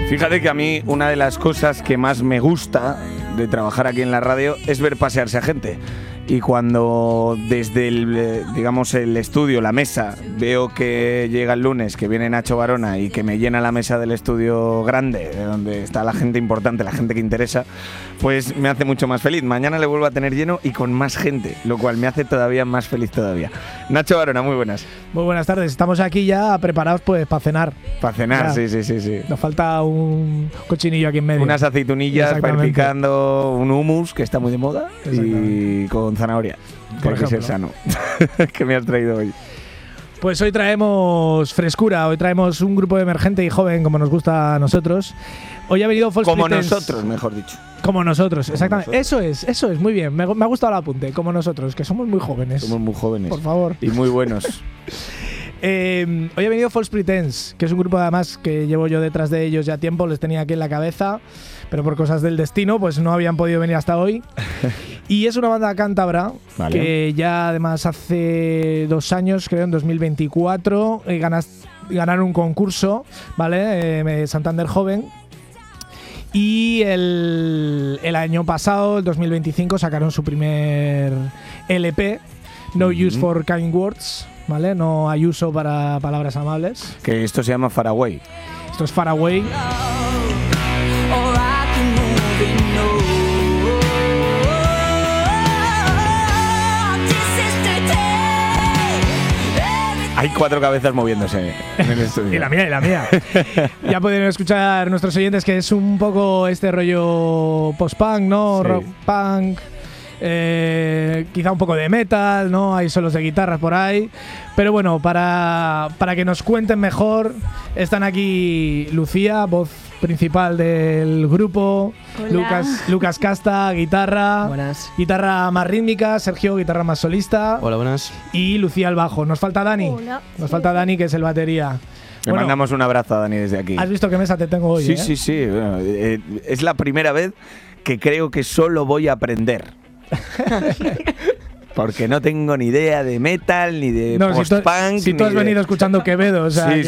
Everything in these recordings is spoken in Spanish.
Fíjate que a mí una de las cosas que más me gusta de trabajar aquí en la radio es ver pasearse a gente. Y cuando desde el estudio, la mesa, veo que llega el lunes, que viene Nacho Barona y que me llena la mesa del estudio grande, donde está la gente importante, la gente que interesa, pues me hace mucho más feliz. Mañana le vuelvo a tener lleno y con más gente, lo cual me hace todavía más feliz todavía. Nacho Barona, muy buenas. Muy buenas tardes. Estamos aquí ya preparados pues para cenar. Para cenar, ya. Sí. Nos falta un cochinillo aquí en medio. Unas aceitunillas para ir picando, un hummus, que está muy de moda, y con zanahoria. Por ejemplo, ser sano. ¿Qué me has traído hoy? Pues hoy traemos frescura, hoy traemos un grupo emergente y joven como nos gusta a nosotros. Hoy ha venido False Pretense. Como nosotros, mejor dicho. Como nosotros, exactamente. Nosotros. Eso es, muy bien. Me ha gustado el apunte, como nosotros, que somos muy jóvenes. Somos muy jóvenes. Por favor. Y muy buenos. Hoy ha venido False Pretense, que es un grupo además que llevo yo detrás de ellos ya tiempo, les tenía aquí en la cabeza, pero por cosas del destino pues no habían podido venir hasta hoy. Y es una banda cántabra, vale, que ya además hace 2 años, creo en 2024, ganaron un concurso, ¿vale? Santander Joven. Y el año pasado, el 2025, sacaron su primer LP, No Use for Kind Words, ¿vale? No hay uso para palabras amables. Que esto se llama Far Away. Esto es Far Away. Hay 4 cabezas moviéndose en el estudio. Y la mía. Ya pueden escuchar nuestros oyentes que es un poco este rollo post-punk, ¿no? Sí. Rock punk. Quizá un poco de metal, ¿no? Hay solos de guitarras por ahí. Pero bueno, para que nos cuenten mejor, están aquí Lucía, voz principal del grupo. Lucas Casta, guitarra. Buenas. Guitarra más rítmica. Sergio, guitarra más solista. Hola, buenas. Y Lucía al bajo. Nos falta Dani. Hola. Nos falta Dani, que es el batería. Le mandamos un abrazo a Dani desde aquí. ¿Has visto qué mesa te tengo hoy? Sí. Bueno, es la primera vez que creo que solo voy a aprender. Porque no tengo ni idea de metal ni de post-punk. Si tú has venido escuchando Quevedo, o sea.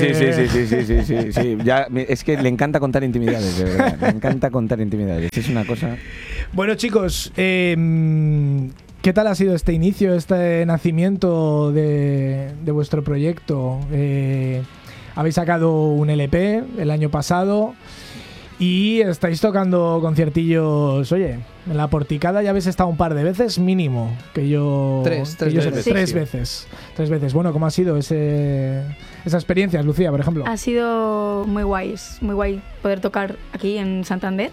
Sí. Ya, es que le encanta contar intimidades, de verdad. Le encanta contar intimidades. Es una cosa. Bueno, chicos, ¿qué tal ha sido este inicio, este nacimiento de vuestro proyecto? Habéis sacado un LP el año pasado. Y estáis tocando conciertillos, oye, en la Porticada ya habéis estado un par de veces mínimo, que yo... Tres veces. Bueno, ¿cómo ha sido esa experiencia, Lucía, por ejemplo? Ha sido muy guay, es muy guay poder tocar aquí en Santander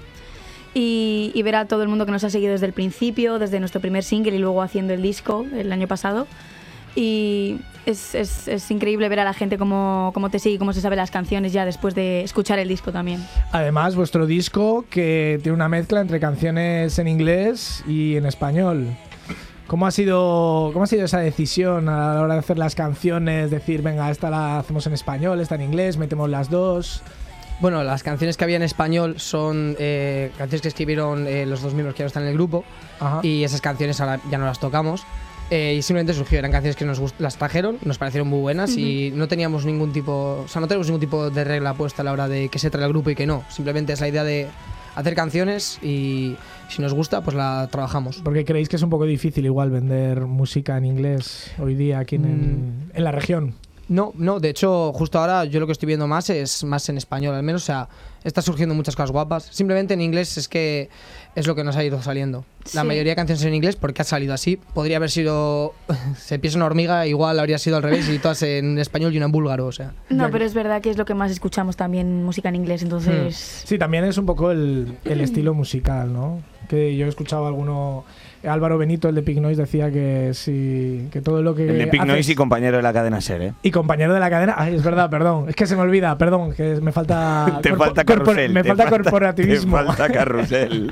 y ver a todo el mundo que nos ha seguido desde el principio, desde nuestro primer single y luego haciendo el disco el año pasado. Y es increíble ver a la gente cómo te sigue, cómo se sabe las canciones ya después de escuchar el disco también. Además, vuestro disco que tiene una mezcla entre canciones en inglés y en español. ¿Cómo ha sido esa decisión a la hora de hacer las canciones? Decir, venga, esta la hacemos en español, esta en inglés, metemos las dos. Bueno, las canciones que había en español son canciones que escribieron los 2 miembros que ahora están en el grupo. Ajá. Y esas canciones ahora ya no las tocamos. Y simplemente surgió, eran canciones que las trajeron, nos parecieron muy buenas y no teníamos ningún tipo, no tenemos ningún tipo de regla puesta a la hora de que se trae el grupo y que no. Simplemente es la idea de hacer canciones y si nos gusta, pues la trabajamos. Porque creéis que es un poco difícil igual vender música en inglés hoy día aquí en la región. No, de hecho, justo ahora yo lo que estoy viendo más es más en español, al menos, o sea, está surgiendo muchas cosas guapas. Simplemente en inglés es que es lo que nos ha ido saliendo. La mayoría de canciones en inglés porque ha salido así. Podría haber sido Se piensa una hormiga, igual habría sido al revés y todas en español y una en búlgaro, o sea. No, pero es verdad que es lo que más escuchamos también, música en inglés, entonces... Sí, también es un poco el estilo musical, ¿no? Que yo he escuchado alguno... Álvaro Benito, el de Pig Noise, decía que sí, que todo lo que... El de Pig Noise y compañero de la cadena SER, ¿eh? Y compañero de la cadena... Ay, es verdad, perdón. Es que se me olvida, perdón, que me falta... Te falta carrusel. Me falta corporativismo. Te falta carrusel.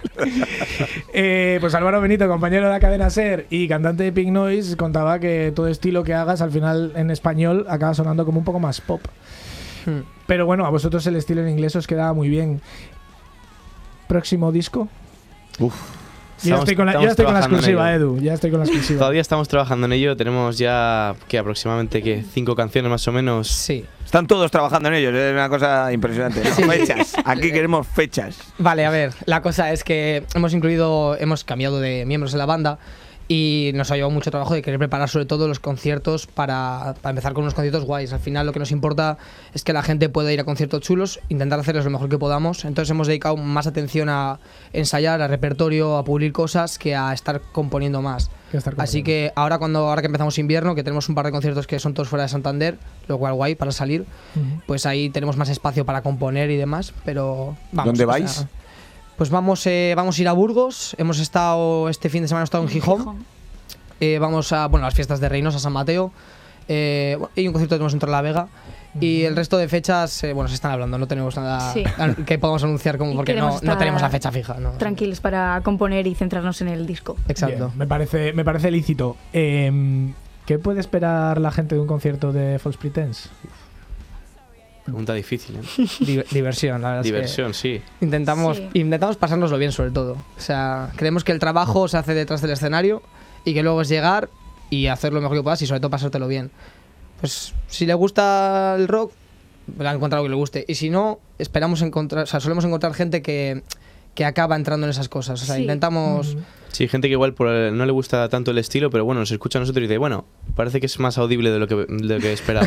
Pues Álvaro Benito, compañero de la cadena SER y cantante de Pig Noise, contaba que todo estilo que hagas, al final, en español, acaba sonando como un poco más pop. Pero bueno, a vosotros el estilo en inglés os queda muy bien. ¿Próximo disco? Yo estoy con la exclusiva, Edu. Ya estoy con la exclusiva. Todavía estamos trabajando en ello. Tenemos ya aproximadamente 5 canciones más o menos. Sí. Están todos trabajando en ellos, es una cosa impresionante. ¿No? Sí. Fechas, aquí queremos fechas. Vale, a ver, la cosa es que hemos cambiado de miembros en la banda y nos ha llevado mucho trabajo de querer preparar sobre todo los conciertos para empezar con unos conciertos guays. Al final lo que nos importa es que la gente pueda ir a conciertos chulos, intentar hacerlos lo mejor que podamos. Entonces hemos dedicado más atención a ensayar, a repertorio, a pulir cosas que a estar componiendo más. Así que ahora que empezamos invierno, que tenemos un par de conciertos que son todos fuera de Santander, lo cual guay para salir, pues ahí tenemos más espacio para componer y demás, pero vamos. ¿Dónde vais? Pues vamos a ir a Burgos. Este fin de semana hemos estado en Gijón. Vamos a las fiestas de Reynosa, San Mateo. Y un concierto que tenemos en Torrelavega. Y el resto de fechas, se están hablando. No tenemos nada que podamos anunciar porque no tenemos la fecha fija. No. Tranquilos para componer y centrarnos en el disco. Exacto. Bien, me parece lícito. ¿Qué puede esperar la gente de un concierto de False Pretense? Pregunta difícil, ¿eh? Diversión, la verdad. Diversión, sí. Intentamos pasárnoslo bien, sobre todo. O sea, creemos que el trabajo se hace detrás del escenario y que luego es llegar y hacer lo mejor que puedas y sobre todo pasártelo bien. Pues si le gusta el rock, va a encontrar algo que le guste. Y si no, solemos encontrar gente que acaba entrando en esas cosas. O sea, intentamos... Sí, gente que igual no le gusta tanto el estilo, pero bueno, nos escucha a nosotros y dice, bueno, parece que es más audible de lo que esperaba.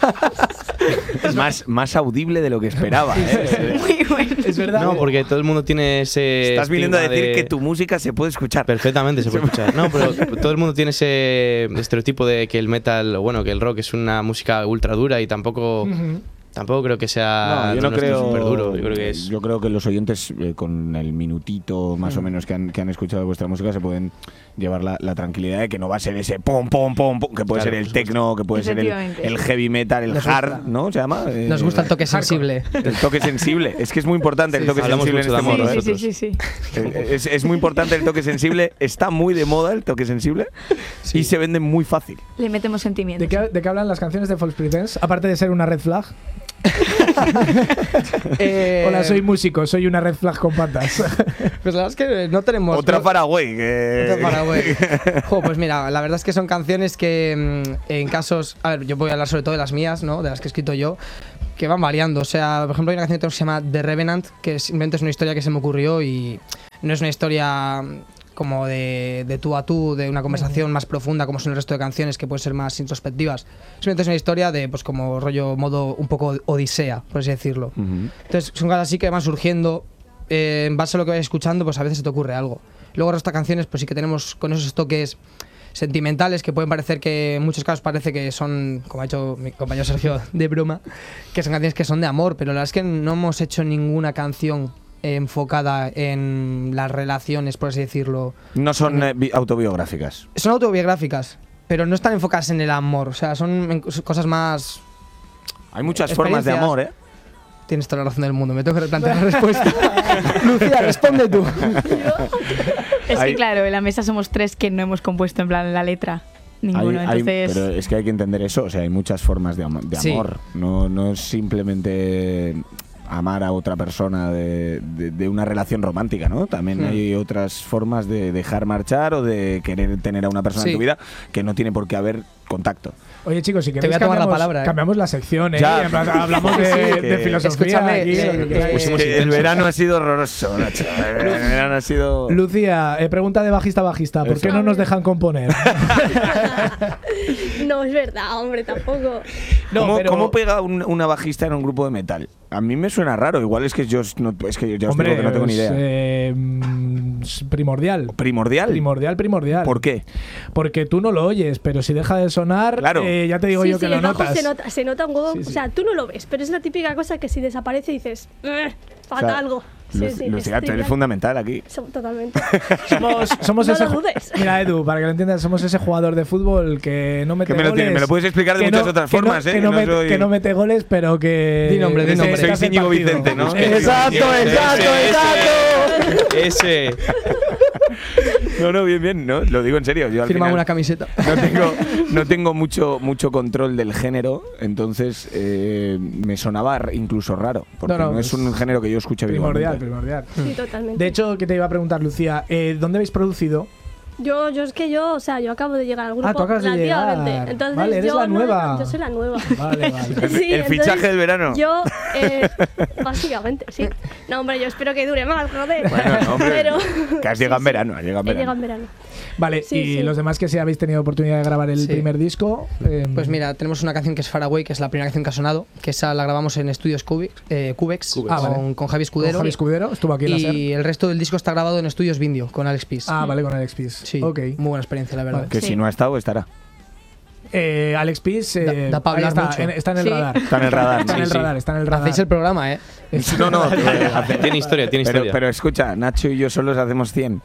Es más audible de lo que esperaba. Muy bueno. Es verdad. No, porque todo el mundo tiene ese... Estás viniendo a decir que tu música se puede escuchar. Perfectamente se puede escuchar. No, pero todo el mundo tiene ese estereotipo de que el metal, que el rock es una música ultra dura y tampoco... Tampoco creo que sea súper duro. Yo creo que los oyentes, con el minutito más o menos que han escuchado vuestra música, se pueden llevar la tranquilidad de que no va a ser ese pom, pom, pom, pom, que puede ser el techno, que puede ser el heavy metal, el hard, ¿no? ¿Se llama? Nos gusta el toque sensible. El toque sensible. Es que es muy importante el toque sensible en este modo. Sí. Es muy importante el toque sensible. Está muy de moda el toque sensible y se vende muy fácil. Le metemos sentimientos. ¿De qué hablan las canciones de False Pretense? Aparte de ser una red flag. Hola, soy músico, soy una red flag con patas. Pues la verdad es que no tenemos... Otra Paraguay. Pues mira, la verdad es que son canciones que en casos... A ver, yo voy a hablar sobre todo de las mías, ¿no? De las que he escrito yo, que van variando. O sea, por ejemplo, hay una canción que se llama The Revenant, que simplemente es una historia que se me ocurrió y no es una historia... como de tú a tú, de una conversación más profunda, como son el resto de canciones que pueden ser más introspectivas. Simplemente es una historia de, pues como rollo, modo un poco odisea, por así decirlo. Entonces, son cosas así que van surgiendo, en base a lo que vayas escuchando, pues a veces se te ocurre algo. Luego, estas canciones, pues sí que tenemos con esos toques sentimentales que pueden parecer que, en muchos casos parece que son, como ha hecho mi compañero Sergio de broma, que son canciones que son de amor, pero la verdad es que no hemos hecho ninguna canción enfocada en las relaciones, por así decirlo. No son autobiográficas. Son autobiográficas, pero no están enfocadas en el amor. O sea, son cosas más... Hay muchas formas de amor, ¿eh? Tienes toda la razón del mundo. Me tengo que replantear la respuesta. Lucía, responde tú. Es que claro, en la mesa somos 3 que no hemos compuesto en plan la letra. Ninguno, entonces... Pero es que hay que entender eso. O sea, hay muchas formas de amor. Sí. No es simplemente... amar a otra persona de una relación romántica, ¿no? También hay otras formas de dejar marchar o de querer tener a una persona en tu vida que no tiene por qué haber contacto. Oye, chicos, si queréis cambiamos la sección, ¿eh? Ya. Hablamos de filosofía. El verano ha sido horroroso, Nacho. El verano ha sido... Lucía, pregunta de bajista a bajista. ¿Por qué no nos dejan componer? No, es verdad, hombre, tampoco. ¿Cómo pega una bajista en un grupo de metal? A mí me suena raro. Igual es que yo os digo que no tengo ni idea. Primordial. ¿Primordial? ¿Por qué? Porque tú no lo oyes, pero si deja de sonar, claro. Ya te digo yo que lo notas. Se nota un huevo. O sea, tú no lo ves, pero es la típica cosa que si desaparece dices, falta algo. Lucía, tú eres fundamental aquí. Totalmente. Somos no ese lo dudes. Mira, Edu, para que lo entiendas, somos ese jugador de fútbol que no mete goles. Me lo puedes explicar de muchas otras formas, ¿eh? Que no mete goles, pero que... Di nombre. Soy Íñigo Vicente, ¿no? Exacto. Ese. No, bien, no, lo digo en serio. Yo al Firmame final una camiseta. no tengo mucho control del género, entonces me sonaba incluso raro, porque no es un género que yo escuche habitualmente. Primordial. Sí, totalmente. De hecho, que te iba a preguntar, Lucía, ¿dónde habéis producido? Yo acabo de llegar al grupo. Tú acabas de llegar. Entonces, vale, eres la nueva. Yo soy la nueva. Vale. Sí, el fichaje del verano. Yo, básicamente, sí. No, hombre, yo espero que dure más, joder. Bueno, no, hombre, pero que has llegado en verano, has llegado en he verano. llegado en verano. Vale, Sí, y sí. los demás que sí habéis tenido oportunidad de grabar el primer disco. Pues mira, tenemos una canción que es Far Away, que es la primera canción que ha sonado, que esa la grabamos en estudios Cubex, con Javi Escudero. Con Javi Escudero, estuvo aquí en la SER. Y el resto del disco está grabado en estudios Vindio, con Alex Peace. Vale, con Alex Peace. Sí, Ok. muy buena experiencia, la verdad. Que si no ha estado, estará. Alex Peace Da pa' hablar mucho. está en el Sí. radar. Está en el radar. Está en el radar, está en el radar. Hacéis el programa, ¿eh? No, Tiene historia. pero escucha, Nacho y yo solos hacemos 100.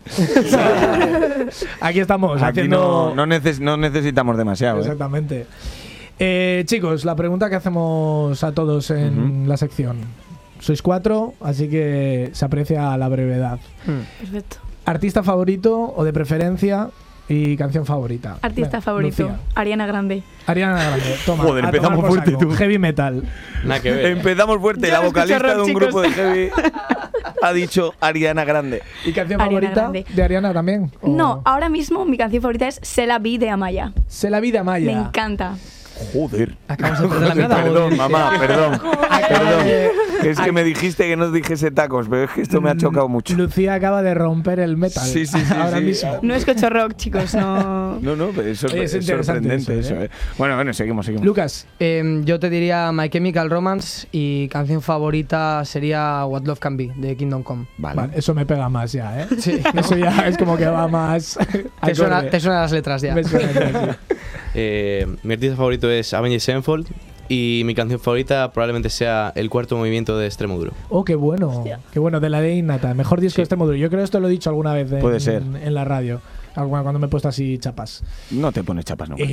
Aquí estamos Aquí haciendo. no necesitamos demasiado. Exactamente. Chicos, la pregunta que hacemos a todos en la sección. Sois 4, así que se aprecia la brevedad. Perfecto. ¿Artista favorito o de preferencia y canción favorita? Artista Venga, favorito, Lucía. Ariana Grande. Ariana Grande, toma. Joder, a empezamos tomar por fuerte, saco. tú. Heavy metal. Nada que ver. Empezamos fuerte. Yo La no escucho vocalista rock, de un chicos. grupo de heavy ha dicho Ariana Grande. ¿Y canción Ariana favorita Grande. de Ariana también? ¿O No, ahora mismo mi canción favorita es Se la vi de Amaya. Se la vida Maya. Me encanta. Joder. Acabamos de perder la mitad. Perdón, mamá, perdón. de- Es que me dijiste que no dijese tacos, pero es que esto me ha chocado mucho. Lucía acaba de romper el metal. Sí, ahora sí. mismo. No escucho rock, chicos, no. No, pero es Oye, es interesante sorprendente eso, eso. Bueno, seguimos. Lucas, Yo te diría My Chemical Romance y canción favorita sería What Love Can Be, de Kingdom Come. vale, eso me pega más ya, ¿eh? Sí. Eso ya es como que va más. Te suenan acorde. las letras ya. Me suena ya, sí. Mi artista favorito es Avenged Sevenfold y mi canción favorita probablemente sea El cuarto movimiento de Extremo Duro. Oh, qué bueno. Hostia. Qué bueno, de la ley innata. Mejor disco de Extremo Duro. Yo creo que esto lo he dicho alguna vez Puede ser. en la radio. Cuando me he puesto así chapas. No te pones chapas nunca.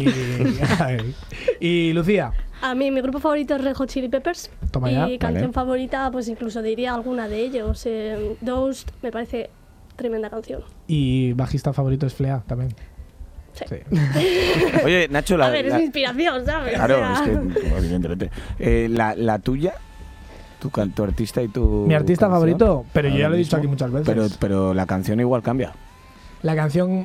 Y Lucía, A mí, mi grupo favorito es Red Hot Chili Peppers. Toma y ya, canción vale. favorita, pues incluso diría alguna de ellos. Dosed me parece tremenda canción. y bajista favorito es Flea también. Sí. Oye, Nacho, A ver, es mi inspiración, ¿sabes? Claro, O sea, es que, evidentemente. La tuya, tu artista y tu. Mi artista canción, favorito, pero yo ya ahora lo he dicho mismo, aquí muchas veces. Pero la canción igual cambia. La canción.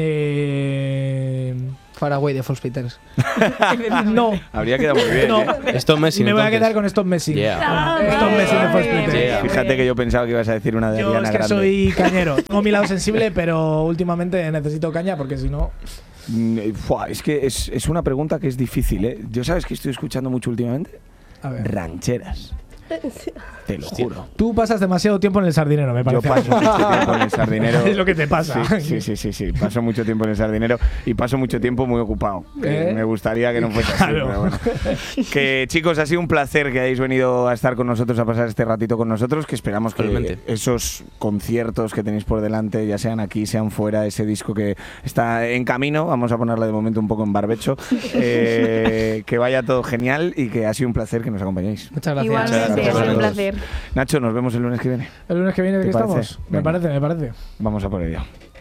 Far Away de False Pretense. No. Habría quedado muy bien. No. Stop Messing, Me voy a entonces. quedar con Stop Messing. Yeah. Stop Messing de False Pretense. Yeah. Fíjate que yo pensaba que ibas a decir una de Yo Ariana es que Grande. soy cañero. Tengo mi lado sensible, pero últimamente necesito caña porque si no. Es que es una pregunta que es difícil, ¿eh? Yo sabes que estoy escuchando mucho últimamente A ver. rancheras. Te lo juro. Tú pasas demasiado tiempo en el sardinero, me Yo parece. paso mucho tiempo en el sardinero. Es lo que te pasa. Sí. Paso mucho tiempo en el sardinero y paso mucho tiempo muy ocupado. Que me gustaría que no fuese así. Claro. Pero bueno. Que chicos, ha sido un placer que hayáis venido a estar con nosotros, a pasar este ratito con nosotros. Que esperamos que Totalmente. esos conciertos que tenéis por delante, ya sean aquí, sean fuera, ese disco que está en camino, vamos a ponerle de momento un poco en barbecho, que vaya todo genial y que ha sido un placer que nos acompañéis. Muchas gracias. Igualmente, gracias. es un placer. Nacho, nos vemos el lunes que viene. El lunes que viene, ¿de ¿Te qué parece? estamos? Me Venga. parece. Vamos a por ello.